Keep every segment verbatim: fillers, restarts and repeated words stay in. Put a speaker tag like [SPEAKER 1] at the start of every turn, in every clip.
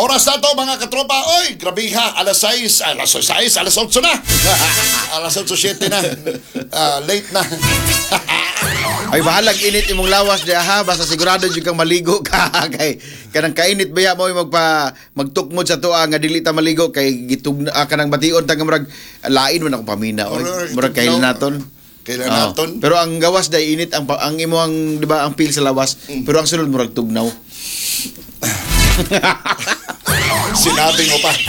[SPEAKER 1] Oras na to mga katropa. Oy, grabe ha. Alas sais, alas sais, alas otso na. Alas otso siyete na. Uh, late na.
[SPEAKER 2] Ay bahalag init imong lawas di ha, basta sigurado jud kang maligo ka kay kanang kainit baya mo magpa magtukmod sa tuwa nga dili ta maligo kay gitug uh, kanang bation tang murag lain man ako pamina oy murag kailan naton.
[SPEAKER 1] Kailan naton.
[SPEAKER 2] Oh. Pero ang gawas day init ang ang imo ang di ba ang feel sa lawas, mm. pero ang sulod murag tugnaw.
[SPEAKER 1] Sinabi mo pa.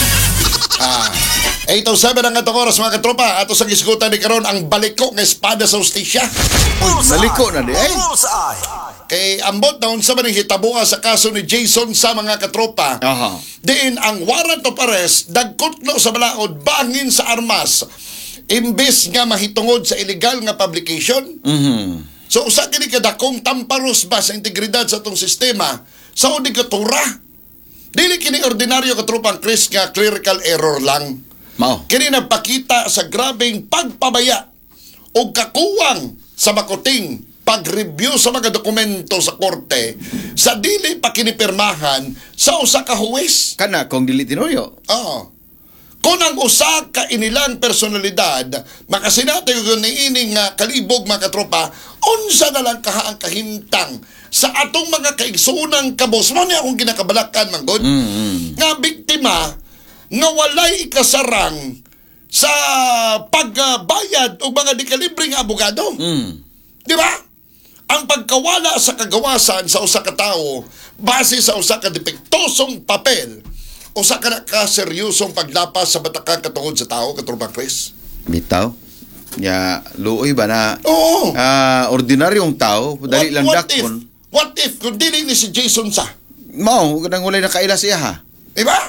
[SPEAKER 1] Ah. eight oh seven ang atong oras mga katropa. Ato sa gisgutan ni karon ang baliko nga espada sa ustisya.
[SPEAKER 2] Uy, baliko na di ay.
[SPEAKER 1] Kay ambot na unsa man ang hitabuha sa kaso ni Jason sa mga katropa.
[SPEAKER 2] Aha.
[SPEAKER 1] Diin ang warrant of arrest dagkutlo sa balaod bangin sa armas. Imbes nga mahitungod sa illegal nga publication.
[SPEAKER 2] Mhm.
[SPEAKER 1] So usa kini kadakong tamparos ba sa integridad sa atong sistema sa udikatura. Dili kini ordinaryo katropang Chris nga clerical error lang.
[SPEAKER 2] Mao.
[SPEAKER 1] Kini nagpakita sa grabeng pagpabaya o kakuwang sa makuting pag-review sa mga dokumento sa korte sa dili pa kinipirmahan sa usa ka huwes.
[SPEAKER 2] Kana kung dili tinuyo.
[SPEAKER 1] Oo. Kung ang usa ka inilang personalidad makasinati ko niining nga kalibog mga katropa, unsa na lang kaha ang kahintang sa atong mga kaigsunang kabos. Mo ni akong ginakabalakan manggod.
[SPEAKER 2] Mm-hmm.
[SPEAKER 1] Nga biktima nga walay ikasarang sa pagbayad o mga dekalibreng abogado.
[SPEAKER 2] Mm.
[SPEAKER 1] Di ba? Ang pagkawala sa kagawasan sa usa ka tawo base sa usa ka depektosong papel usa ka kaseryosong paglapas sa batakang katungod sa tao, katrubang Chris.
[SPEAKER 2] Bitaw. Ya, luoy ba na
[SPEAKER 1] Oo.
[SPEAKER 2] uh, ordinaryong tao, dali lang
[SPEAKER 1] what
[SPEAKER 2] dakon.
[SPEAKER 1] If, what if kung dili ni si Jason sa?
[SPEAKER 2] Mao, kanang walay nakaila siya ha.
[SPEAKER 1] Di ba?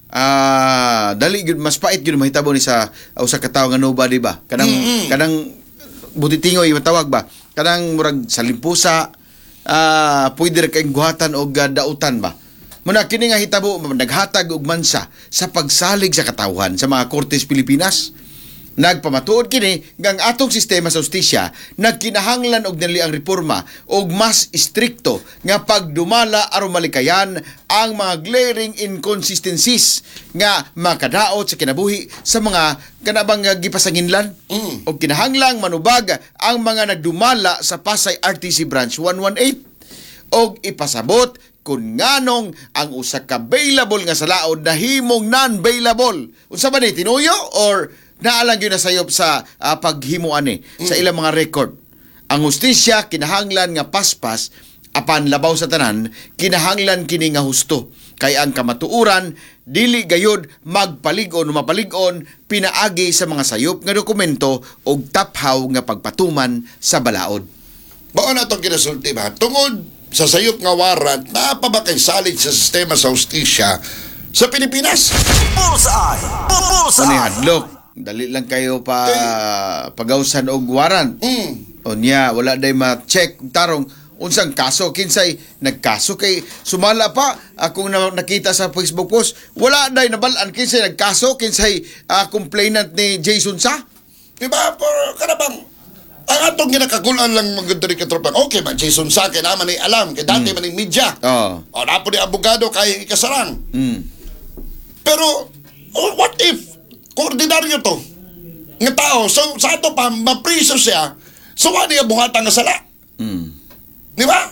[SPEAKER 2] Ah, dali gyud mas pait gyud mahitabo ni sa uh, usa ka tawo nga nobody ba. Kanang
[SPEAKER 1] Mm-hmm.
[SPEAKER 2] kanang butitingoy matawag ba. Kanang murag salimpusa ah uh, pwede ra kay guhatan og uh, dautan ba. Muna kini nga hitabo naghatag og mansa sa pagsalig sa katawhan sa mga Kortes Pilipinas. Nagpamatuod kini nga ang atong sistema sa ustisya nagkinahanglan og dali ang reforma og mas istrikto nga pagdumala aron malikayan ang mga glaring inconsistencies nga makadaot sa kinabuhi sa mga kanabang gipasanginlan.
[SPEAKER 1] Mm.
[SPEAKER 2] Og kinahanglang manubag ang mga nagdumala sa Pasay R T C Branch one eighteen og ipasabot kung nganong ang usa ka bailable nga salaod nahimong non-bailable. Unsa ba ni tinuyo or naalang gyud nasayop sa uh, paghimuan ni mm. sa ilang mga record. Ang hustisya kinahanglan nga paspas apan labaw sa tanan kinahanglan kini nga husto. Kay ang kamatuuran dili gayud magpalig-on o mapalig-on pinaagi sa mga sayop nga dokumento og taphaw nga pagpatuman sa balaod.
[SPEAKER 1] Bao na itong kinasulti ba? Tungod sa sayop nga warrant, naapa ba kay salig sa sistema sa hustisya sa Pilipinas?
[SPEAKER 3] Bullseye! Bullseye!
[SPEAKER 2] Ano hadlok? Dali lang kayo pa pagawsan og warrant.
[SPEAKER 1] Mm.
[SPEAKER 2] O niya, wala day ma-check tarong unsang kaso kinsay nagkaso kay sumala pa akong na, nakita sa Facebook post wala day nabalaan kinsay nagkaso kinsay uh, complainant ni Jason sa.
[SPEAKER 1] Diba? Pero kanabang ang atong ginakagulan lang magandari katropang okay man Jason sa kay naman ni alam kay dati mm. man ni media.
[SPEAKER 2] Oh.
[SPEAKER 1] O napo ni abogado kay ikasarang.
[SPEAKER 2] Mm.
[SPEAKER 1] Pero oh, what if koordinaryo to nga tao so sa ato pa mapriso siya so wala niya buhatan nga sala.
[SPEAKER 2] Mm.
[SPEAKER 1] Di ba?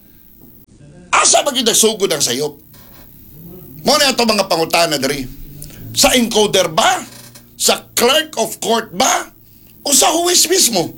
[SPEAKER 1] Asa maging nagsugod ang sayop? Muna ito mga pangutana dari. Sa encoder ba? Sa clerk of court ba? O sa huwis mismo?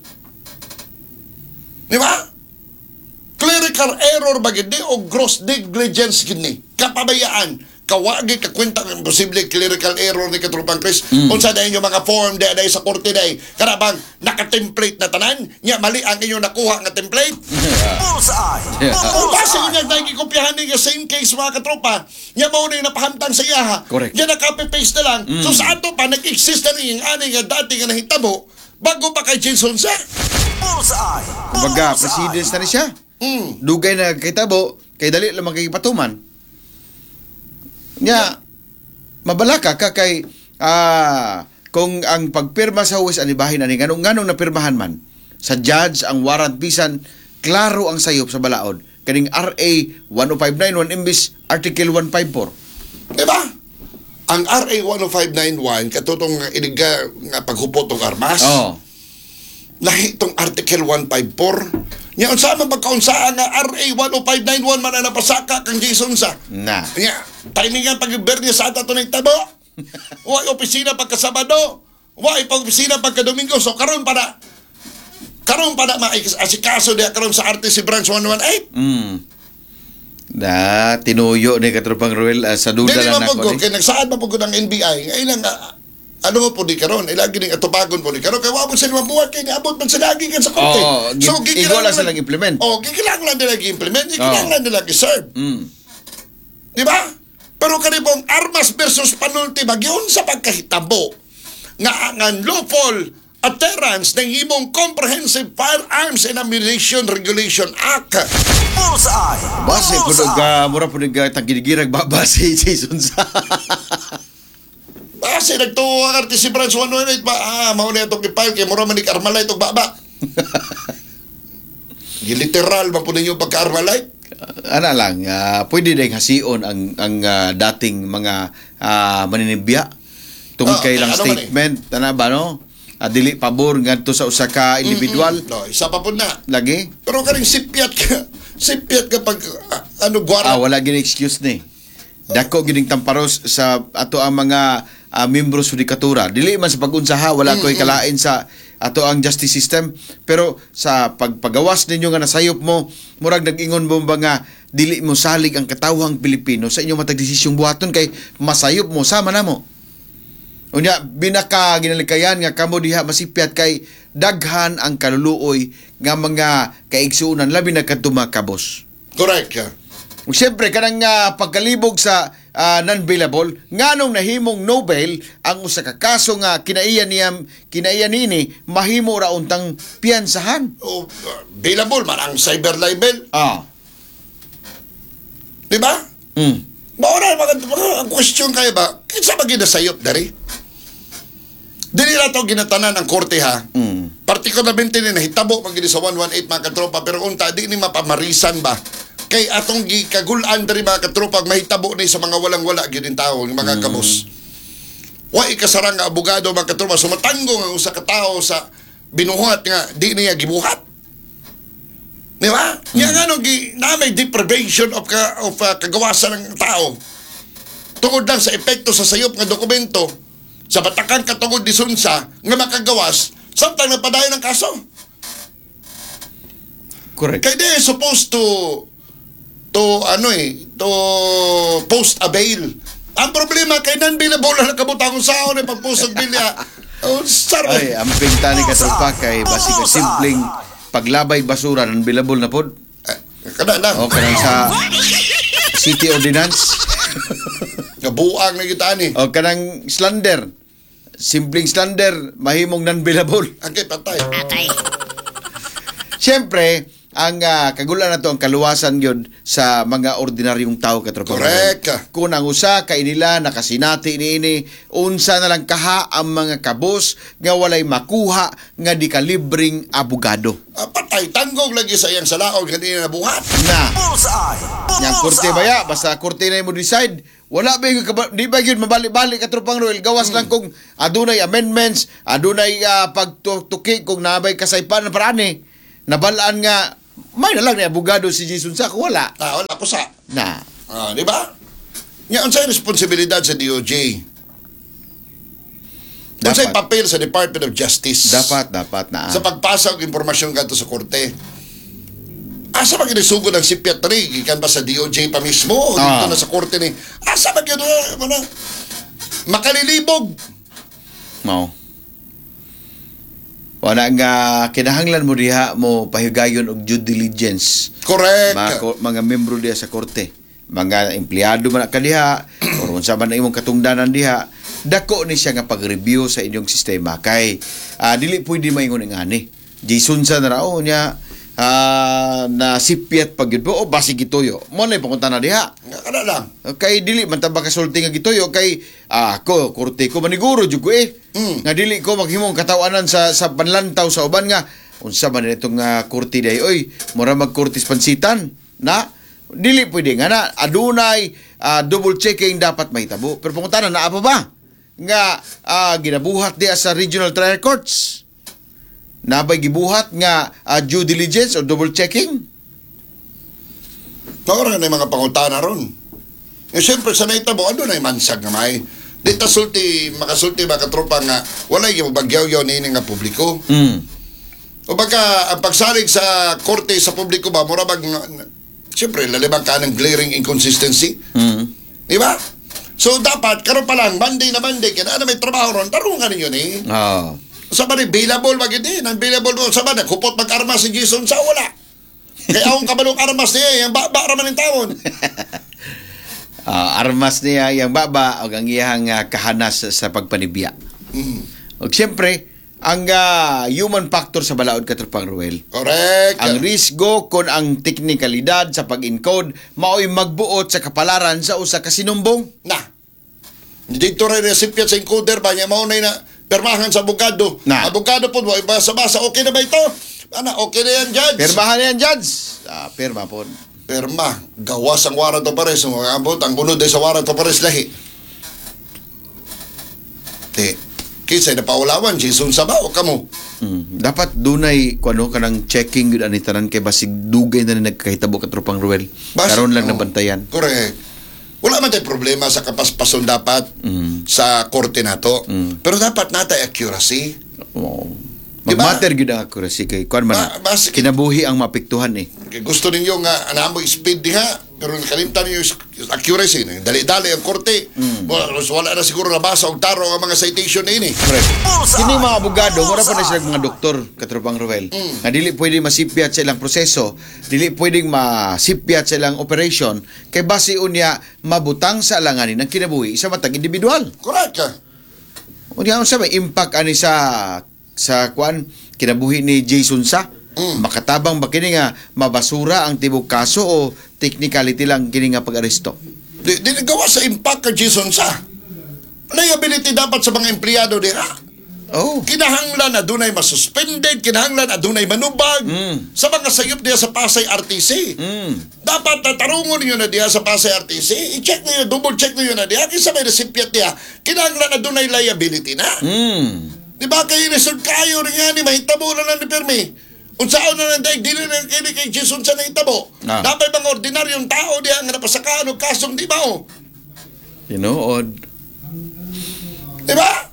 [SPEAKER 1] Di ba? Clerical error ba gini o gross negligence gini? Kapabayaan. Kawagi kakwenta ng posible clerical error ni Katrupang Chris. Mm. Unsa na yung mga form da day sa korte day. Karabang naka-template na tanan. Nya mali ang inyong nakuha nga template.
[SPEAKER 3] Bullseye!
[SPEAKER 1] Kung base niya nagkikopyahan niya same case mga katropa. Nya mao na yung napahantang sa iyaha.
[SPEAKER 2] Correct.
[SPEAKER 1] Nya naka-paste na lang. Mm. So sa ato pa nag-exist na rin yung ani nga dati nga nahitabo bago pa kay Jason sa.
[SPEAKER 3] Bullseye!
[SPEAKER 2] Kumbaga, presidents na ni siya.
[SPEAKER 1] Mm.
[SPEAKER 2] Dugay na kitabo kay dali lang magkikipatuman. Nya mabala ka ka kay ah, kung ang pagpirma sa huwes anibahin ani nganong nganong napirmahan man sa judge ang warrant bisan klaro ang sayop sa balaod kaning R A one oh five nine one imbis Article one fifty-four.
[SPEAKER 1] Di ba? Ang R A one oh five nine one, katutong nga iliga nga paghupot ng armas,
[SPEAKER 2] Oh.
[SPEAKER 1] lahi itong Article one fifty-four. Nya unsa man pagkaunsa nga R A one oh five nine one man na napasaka kang Jason sa.
[SPEAKER 2] Na.
[SPEAKER 1] Nya, timingan pag-Bernie sa ata tunay tabo. Wa opisina pagka Sabado, wa pag opisina pagka Domingo. So karon para karon para maasikaso diha karon sa R T C branch one eighteen.
[SPEAKER 2] Mm. Na tinuyo ni katropang Ruel uh, sa duda
[SPEAKER 1] Dili
[SPEAKER 2] lang
[SPEAKER 1] man
[SPEAKER 2] nako
[SPEAKER 1] pugod kay nagsaad man pugod ang N B I. Ngayon lang uh, ano mo po di karon, ilagi ning atupagon po di karon kay wa mo sila mabuhat kay niabot man sa daging kan sa korte.
[SPEAKER 2] Oo, gi- igo lang silang implement.
[SPEAKER 1] Oh, gigilang lang nila gi-implement, gigilang lang nila gi-serve.
[SPEAKER 2] Mm.
[SPEAKER 1] Di ba? Pero kanibong armas versus panulti bagyon sa pagkahitabo nga ang lawful adherence ng imong Comprehensive Firearms and Ammunition Regulation Act.
[SPEAKER 3] Bullseye.
[SPEAKER 2] Base ko
[SPEAKER 3] Bullseye.
[SPEAKER 2] ga mura po nag tagirigirag baba si Jason sa.
[SPEAKER 1] Kasi nagtuwa ang R T C Branch one oh eight ba? Ah, mauna itong ipile kay mura man ni Armalay itong baba. Literal ba po ninyo pagka-Armalay?
[SPEAKER 2] Ana lang, ah, pwede din hasiun ang ang ah, dating mga ah, maninibya tungod
[SPEAKER 1] Ah,
[SPEAKER 2] kay lang
[SPEAKER 1] ano man eh?
[SPEAKER 2] statement ana ba no? Ah, dili pabor ngadto sa usa ka individual.
[SPEAKER 1] No, isa pa po na.
[SPEAKER 2] Lagi?
[SPEAKER 1] Pero kaning sipyat ka, sipyat ka pag, ah, ano, gwara.
[SPEAKER 2] Ah, wala gini excuse ni. Dako gining tamparos sa ato ang mga uh, membro sa judikatura. Dili man sa pag-unsaha, wala ko'y kalain sa ato ang justice system. Pero sa pagpagawas ninyo nga nasayop mo, murag nag-ingon mo ba nga dili mo salig ang katawhang Pilipino sa inyong matag desisyong buhaton kay masayop mo, sama na mo. Unya, binaka ginalikayan nga kamo diha masipyat kay daghan ang kaluluoy nga mga kaigsuunan labi na kadtuma kabos.
[SPEAKER 1] Correct ka.
[SPEAKER 2] Ug siyempre kanang uh, pagkalibog sa uh, non-bailable nganong nahimong Nobel ang usa ka kaso nga kinaiya niya kinaiya nini mahimo ra untang piyansahan.
[SPEAKER 1] O, uh, available man ang cyber libel.
[SPEAKER 2] Ah.
[SPEAKER 1] Di ba?
[SPEAKER 2] Mm.
[SPEAKER 1] Maura, mga, mga, ang question kayo ba, kinsa ba ginasayop dari? Dili na ito ginatanan ang korte ha.
[SPEAKER 2] Mm.
[SPEAKER 1] Partikularmente ni nahitabo pag gini sa one eighteen mga katropa, pero unta di ni mapamarisan ba? Kay atong gikagulan dari mga katropa mahitabo ni sa mga walang-wala gidin tao, ng mga kabos. Wa ikasarang nga abogado mga katropa, sumatanggong ang usa ka tawo sa binuhat nga di niya gibuhat. Di ba? Mm. Nga nga nung na may deprivation of, ka, of uh, kagawasan ng tao. Tungod lang sa epekto sa sayop nga dokumento, sa batakan katungod di sunsa, nga makagawas, samtang napadayon ng kaso.
[SPEAKER 2] Correct.
[SPEAKER 1] Kaya di supposed to, to ano eh, to post a bail. Ang problema, kay non-bailable na nakabutang sahon eh, pag-post ang bail niya. Oh, sarap.
[SPEAKER 2] Ay, ang pinta ni katropa kay basi ka simpleng paglabay basura ng bilabol na pod.
[SPEAKER 1] Kada lang.
[SPEAKER 2] O kanang sa city ordinance.
[SPEAKER 1] Nabuang na kita ni.
[SPEAKER 2] O kanang slander. Simpleng slander, mahimong non-billable.
[SPEAKER 1] Agay, patay.
[SPEAKER 2] Siyempre, ang uh, kagulan na to ang kaluwasan yun sa mga ordinaryong tao katropa.
[SPEAKER 1] Correct.
[SPEAKER 2] Kung ang usa kay nila nakasinati niini, unsa na lang kaha ang mga kabos nga walay makuha nga di kalibring abogado.
[SPEAKER 1] Ah, patay, tanggong lagi sa iyang salaog, hindi na nabuhat.
[SPEAKER 2] Na,
[SPEAKER 3] Bullseye.
[SPEAKER 2] yang korte ba ya? Basta korte na mo decide. Wala ba yung, di ba yun mabalik-balik katropang Roel? Gawas lang kung adunay amendments, adunay uh, pagtuki kung nabay kasaypan na parani. Nabalaan nga, may na lang ni abogado si Jason sa kung wala.
[SPEAKER 1] Ah, wala po sa.
[SPEAKER 2] Na,
[SPEAKER 1] Ah, di ba? Nga, unsay responsibilidad sa D O J? Unsay
[SPEAKER 2] Dapat.
[SPEAKER 1] papel sa Department of Justice?
[SPEAKER 2] dapat, dapat na.
[SPEAKER 1] Sa pagpasa og impormasyon kadto sa korte. Asa ba ginasugod ang psychiatry? Gikan ba sa D O J pa mismo? O dito
[SPEAKER 2] Ah.
[SPEAKER 1] na sa korte ni? Asa ba gino? Ano? Makalilibog.
[SPEAKER 2] Mao. Wala nga kinahanglan mo diha mo pahigayon og due diligence.
[SPEAKER 1] Correct.
[SPEAKER 2] Mga, ko- mga membro diha sa korte, mga empleyado man ka diha or unsa man ang imong katungdanan diha, dako ni siya nga pag-review sa inyong sistema kay ah, dili pwede maingon nga ani. Jason sa na raw niya ah, na sipyat pag yun po o basi gituyo. Mo na pakunta na diha.
[SPEAKER 1] Nga kada lang.
[SPEAKER 2] Kay dili man ta makasulti nga gituyo kay ah, ako korte ko maniguro jud ko eh.
[SPEAKER 1] Mm.
[SPEAKER 2] Nga dili ko maghimong katawanan sa sa panlantaw sa uban nga unsa man itong uh, korte day oy mura magkortis pansitan na Dili pwede nga na adunay ah, double checking dapat mahitabo. Pero pangutana na apa ba? Nga ah, ginabuhat diya sa regional trial courts. Nabay gibuhat nga ah, due diligence o double checking.
[SPEAKER 1] Maura na yung mga pangutana ron. Eh, siyempre, sa naitabo, ano na yung mansag nga may? Di ta sulti, makasulti, makatropa nga, wala yung bagyaw-yaw na nga publiko.
[SPEAKER 2] Mm.
[SPEAKER 1] O baka, ang pagsalig sa korte sa publiko ba, mura bag, siyempre, lalibang ka ng glaring inconsistency.
[SPEAKER 2] Mm.
[SPEAKER 1] Di ba? So, dapat, karon pa lang, Monday na Monday, kaya na may trabaho ron, tarungan ninyo ni.
[SPEAKER 2] Oh.
[SPEAKER 1] Sa ba ni, available, wag hindi, available mo, sa ba, nagkupot mag-armas si Jason sa wala. Kaya akong kabalong armas niya, yung ba, ba raman ng taon.
[SPEAKER 2] Ah, armas niya yang baba o ang iyang ah, kahanas sa pagpanibya.
[SPEAKER 1] Mm.
[SPEAKER 2] O siyempre, ang ah, human factor sa balaod katropang Ruel.
[SPEAKER 1] Correct.
[SPEAKER 2] Ang risgo kon ang teknikalidad sa pag-encode mao'y magbuot sa kapalaran sa usa ka sinumbong.
[SPEAKER 1] Na. Dito rin recipient sa encoder ba niya maunay na permahan sa abogado.
[SPEAKER 2] Na.
[SPEAKER 1] Abogado po, basa-basa, okay na ba ito? Ana, okay na yan, Judge.
[SPEAKER 2] Permahan yan, Judge. Ah, perma po.
[SPEAKER 1] Perma, gawas ang warrant of arrest. Mga abot, ang unod ay sa warrant of arrest lahi. Te, kisay na paulawan, Jason Saba o kamo?
[SPEAKER 2] Mm. Dapat dunay kuno kanang checking gud ani tanan kay basig dugay na ni nagkahitabo katropang Ruel.
[SPEAKER 1] Basi-
[SPEAKER 2] Karon lang
[SPEAKER 1] oh,
[SPEAKER 2] nabantayan.
[SPEAKER 1] Correct. Wala man tayo problema sa kapaspason dapat
[SPEAKER 2] Mm.
[SPEAKER 1] sa korte nato.
[SPEAKER 2] Mm.
[SPEAKER 1] Pero dapat natay accuracy.
[SPEAKER 2] Oh.
[SPEAKER 1] Diba?
[SPEAKER 2] Magmatter gyud ang accuracy kay kuan man.
[SPEAKER 1] Ba- basi-
[SPEAKER 2] kinabuhi ang mapiktuhan eh.
[SPEAKER 1] Kaya gusto ninyo nga anamo speed diha pero kalimtan niyo yung accuracy na dali-dali ang korte.
[SPEAKER 2] Mm.
[SPEAKER 1] Wala, wala na siguro nabasa og taro ang mga citation na ini.
[SPEAKER 2] Correct.
[SPEAKER 3] Bullseye!
[SPEAKER 2] Kini mga abogado, mura pa na
[SPEAKER 3] Bullseye!
[SPEAKER 2] sila mga doktor, katropang Ruel.
[SPEAKER 1] Mm.
[SPEAKER 2] Nga dili pwedeng masipyat sa ilang proseso, dili pwedeng masipyat sa ilang operation, kay base unya mabutang sa alanganin ng kinabuhi sa matag individual.
[SPEAKER 1] Correct ka.
[SPEAKER 2] Unya sa may impact ani sa sa kwan kinabuhi ni Jason sa
[SPEAKER 1] Mm.
[SPEAKER 2] makatabang ba kini nga mabasura ang tibok kaso o technicality lang kini nga pag-aresto.
[SPEAKER 1] Di, di nagawa sa impact ka Jason sa. Liability dapat sa mga empleyado diha.
[SPEAKER 2] Oh.
[SPEAKER 1] Kinahanglan na dunay masuspended, kinahanglan na dunay manubag
[SPEAKER 2] Mm.
[SPEAKER 1] sa mga sayop diha sa Pasay R T C.
[SPEAKER 2] Mm.
[SPEAKER 1] Dapat tatarungon niyo na diha sa Pasay R T C. I-check niyo, double check niyo na diha. Kinsa may recipient diha. Kinahanglan na dunay liability na.
[SPEAKER 2] Mm.
[SPEAKER 1] Di ba kayo resort kayo rin nga ni mahitabo na lang ni Permi? Unsaon na lang daig, di na lang kayo kay Jason sa nahitabo.
[SPEAKER 2] Ah.
[SPEAKER 1] Dapat mga ordinaryong tao diha nga napasakaan og kasong di ba o?
[SPEAKER 2] Tinuod.
[SPEAKER 1] Di ba?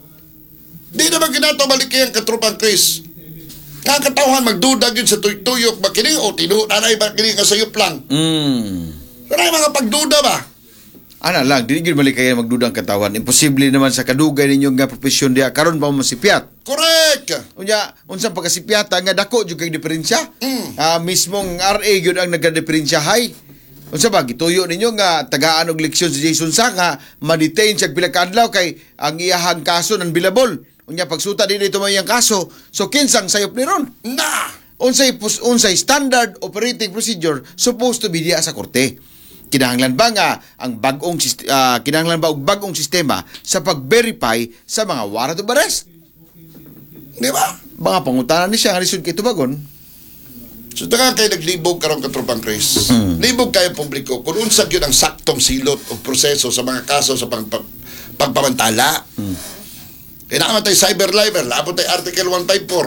[SPEAKER 1] Di na ba ginato balik kayang katrupang Chris? Kakatauhan magdudag yun sa tuyok ba kini o tinu nanay ba kini nga sayop lang?
[SPEAKER 2] Mm.
[SPEAKER 1] Pero ay mga pagduda ba?
[SPEAKER 2] Ana lang, dili gyud balik kayo magdudang katawan. Imposible naman sa kadugay ninyo nga profesyon diha karon pa mo masipyat.
[SPEAKER 1] Correct!
[SPEAKER 2] Unya, unsang pagkasipyata nga dako jud kay diferensya.
[SPEAKER 1] Mm.
[SPEAKER 2] Ah, mismong R A gyud ang nagadiferensyahay. Unsa ba gituyo ninyo nga tagaan og leksyon si Jason Sa nga ma-detain siya pila ka adlaw kay ang iyahang kaso nan bilabol. Unya pagsuta din ito may kaso. So kinsang sayop ni ron.
[SPEAKER 1] Na!
[SPEAKER 2] Unsay pus- unsay standard operating procedure supposed to be diya sa korte. Kinahanglan ba nga ang bagong sist- ah, kinahanglan ba og bagong sistema sa pag-verify sa mga warrant of arrest?
[SPEAKER 1] Di ba?
[SPEAKER 2] Mga pangutanan ni siya nga lisod kay tubagon.
[SPEAKER 1] So, taga kayo naglibog karong katropang Chris.
[SPEAKER 2] Mm.
[SPEAKER 1] Libog kayo publiko kung unsag yun ang saktong silot o proseso sa mga kaso sa pag, pag, pagpamantala.
[SPEAKER 2] Mm.
[SPEAKER 1] Kaya naman tayo cyber libel, labot tayo Article one fifty-four.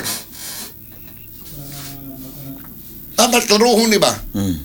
[SPEAKER 1] Dapat klaruhon ni ba?
[SPEAKER 2] Mm.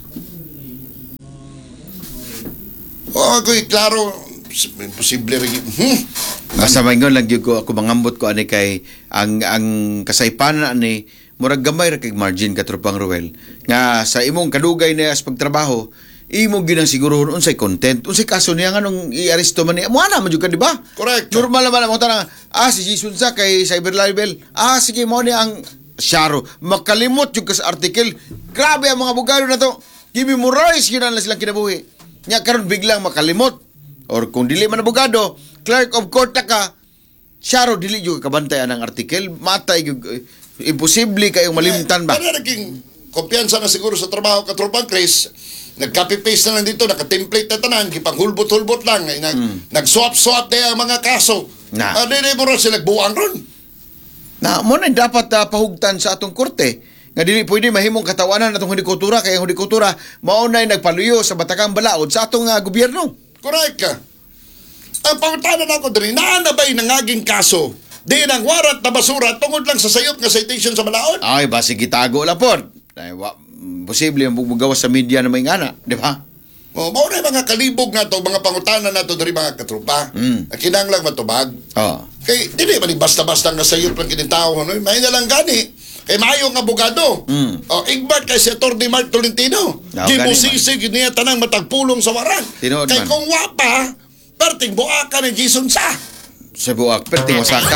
[SPEAKER 1] O ako'y klaro, imposible rin. Hmm?
[SPEAKER 2] Basta maingon lang gyud ko ako mangambot ko ani kay ang ang kasaypanan ani murag gamay ra kay margin katropang Ruel nga sa imong kadugay na as pagtrabaho imo ginang sigurohon unsay content unsay kaso niya nganong i-aresto man niya mo ana man jud ka di ba?
[SPEAKER 1] Correct.
[SPEAKER 2] Normal naman ang tanang ah si Jason sa kay cyber libel ah sige mo ni ang Sharo makalimot jud ka sa article grabe ang mga abogado na to give me rights yun na silang kinabuhi nya karon biglang makalimot or kung dili man abogado clerk of court ta ka Sharo dili jud kabantayan ang article matay gyud eh, imposible kayong malimtan ba?
[SPEAKER 1] Ano naging kumpiyansa na siguro sa trabaho katropang Chris, nag-copy-paste na lang dito, naka-template na tanan, kipanghulbot-hulbot lang, eh, nag,
[SPEAKER 2] Mm.
[SPEAKER 1] nag-swap-swap na ang mga kaso.
[SPEAKER 2] Na.
[SPEAKER 1] Ah, di, di mo rin sila buwang ron.
[SPEAKER 2] Na mo na dapat uh, pahugtan sa atong korte nga dili pwede mahimong katawanan atong hudikutura kay ang hudikutura mao nay nagpaluyo sa batakang balaod sa atong uh, gobyerno.
[SPEAKER 1] Correct ka. Ang pangutanan ako diri, naanabay nangaging kaso, di nang warat na basura tungod lang sa sayop nga citation sa balaod.
[SPEAKER 2] Ay, basi gitago lang po. Ay, wa, posible ang bugbugawas sa media na may ngana, di ba?
[SPEAKER 1] O, mao na mga kalibog na to, mga pangutanan na to diri mga katrupa.
[SPEAKER 2] Mm.
[SPEAKER 1] Na kinahanglang matubag.
[SPEAKER 2] Oh.
[SPEAKER 1] Kay dili man ni basta-basta nga sayop lang kinitaw no, may na lang gani. Kay maayo nga abogado.
[SPEAKER 2] Mm.
[SPEAKER 1] O igbat kay si Atty. Mark Tolentino.
[SPEAKER 2] Oh,
[SPEAKER 1] Di mo
[SPEAKER 2] gani man.
[SPEAKER 1] sisig niya tanang matagpulong sa waran.
[SPEAKER 2] Tinuod
[SPEAKER 1] Kay
[SPEAKER 2] man.
[SPEAKER 1] kung wapa, perting buaka ni Jason sa.
[SPEAKER 2] Sa buwak, perting wasaka.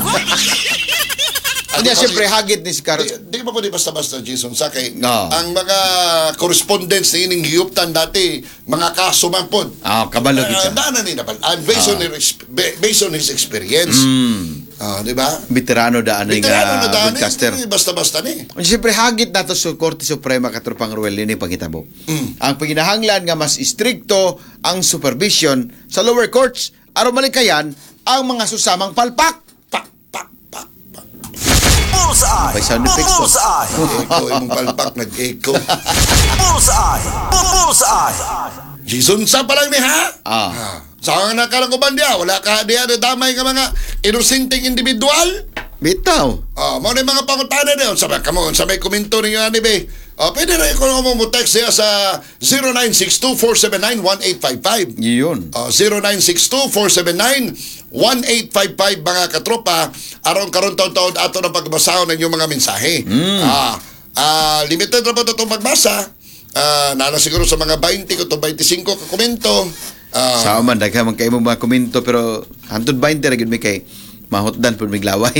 [SPEAKER 2] Hindi, siyempre, hagit ni si Carlos.
[SPEAKER 1] Di, di ba po di basta-basta Jason sa kay
[SPEAKER 2] Oo.
[SPEAKER 1] ang mga correspondents na ining hiyuptan dati mga kaso man po.
[SPEAKER 2] Ah, kabalo
[SPEAKER 1] Uh,
[SPEAKER 2] kita.
[SPEAKER 1] daanan ni napal. And based on his based on his experience.
[SPEAKER 2] Mm.
[SPEAKER 1] Ah, di ba?
[SPEAKER 2] Veterano daan ng
[SPEAKER 1] Veterano na
[SPEAKER 2] uh,
[SPEAKER 1] daan
[SPEAKER 2] broadcaster.
[SPEAKER 1] eh, basta-basta ni.
[SPEAKER 2] Siyempre, hagit nato sa Korte Suprema katropang Ruel ini pangitabo.
[SPEAKER 1] Mm.
[SPEAKER 2] Ang panginahanglan nga mas istrikto ang supervision sa lower courts aron malikayan ang mga susamang palpak.
[SPEAKER 1] Pa, pa, pa, pa.
[SPEAKER 3] Bullseye!
[SPEAKER 2] May sound effects to.
[SPEAKER 3] Bullseye!
[SPEAKER 1] Eko, imong palpak nag-echo.
[SPEAKER 3] Bullseye! Bullseye!
[SPEAKER 1] Jason sa pa lang ni ha?
[SPEAKER 2] Ah.
[SPEAKER 1] Sa nga nakalanguban diya, wala ka diya na damay nga mga inosenteng individual.
[SPEAKER 2] Bitaw.
[SPEAKER 1] Ah, mo na yung mga pangutanan na yun. Sabi ka mo, sa may komento ninyo ani be. Ah, pwede na kung mo mo text siya sa zero nine six two, four seven nine, one eight five five.
[SPEAKER 2] Yun.
[SPEAKER 1] Uh, zero nine six two, four seven nine, one eight five five mga katropa aron karon taon-taon ato na pagbasahon ng inyong mga mensahe. Ah, ah, limited na po itong magbasa. Ah, nala siguro sa mga twenty ko to twenty-five ka komento. Ah,
[SPEAKER 2] Sa man daghan man kay mo mga komento pero hantod twenty ra gid mi kay mahotdan pud miglaway.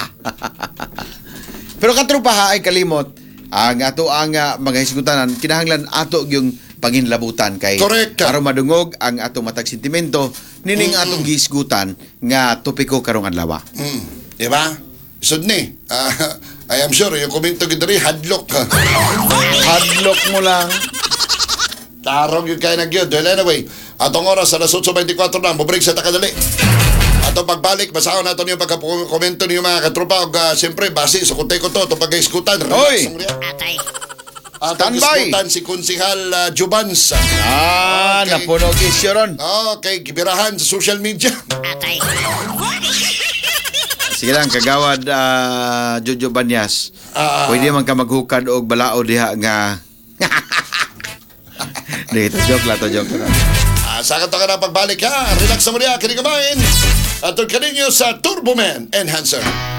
[SPEAKER 2] Pero katropa ha ay kalimot ang ato ang uh, mga hisgutanan kinahanglan ato yung panginlabutan kay
[SPEAKER 1] Correct ka.
[SPEAKER 2] aron madungog ang atong matag sentimento nining
[SPEAKER 1] Mm-mm.
[SPEAKER 2] atong gihisgutan nga topiko karong adlaw.
[SPEAKER 1] mm, di ba? Isod ni. Ah, I am sure yung komento gid diri hadlok.
[SPEAKER 2] Hadlok mo lang.
[SPEAKER 1] Tarong yung kaya nagyod. Well, anyway, atong oras sa alas eight twenty-four na, mabreak sa takadali. Atong pagbalik, basahon natin yung pagkakomento niyo mga katropa. O uh, siyempre, base sa kuntay ko to, itong pag-iskutan.
[SPEAKER 2] Oy!
[SPEAKER 1] Atong
[SPEAKER 2] Standby!
[SPEAKER 1] iskutan si Konsihal uh, Jubans.
[SPEAKER 2] Ah,
[SPEAKER 1] Okay.
[SPEAKER 2] napunog isyo ron.
[SPEAKER 1] Okay, gibirahan sa social media.
[SPEAKER 2] Sige lang, kagawad uh, Jojo Banyas.
[SPEAKER 1] Ah.
[SPEAKER 2] Pwede man ka maghukad og balao diha nga. Di, to joke lang, to joke lang.
[SPEAKER 1] Ah, sa kato ka na pagbalik ha. Relax sa muli ha, kinikamay. At kaninyo sa Turbo Man Enhancer.